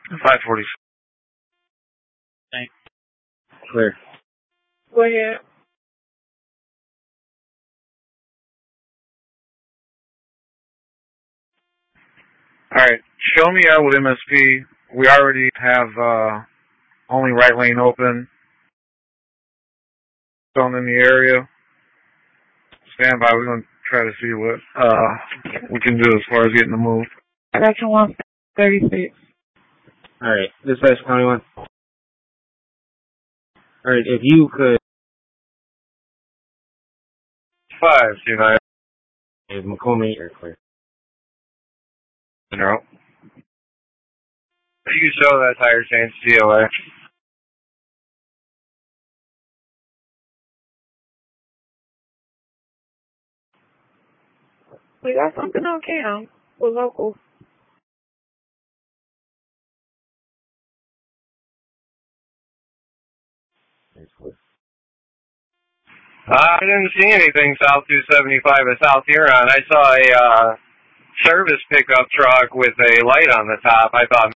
540. Thanks. Clear. Go ahead. Alright, show me out with MSP. We already have only right lane open. Stone in the area. Stand by, we're going to try to see what we can do as far as getting the move. I got you 136. Alright, dispatch County 1. Alright, if you could... 529. If McCormick, you're clear. No. You can show that tire change COA. We got something on cam for local. I didn't see anything south 275 at South Huron. I saw a service pickup truck with a light on the top. I thought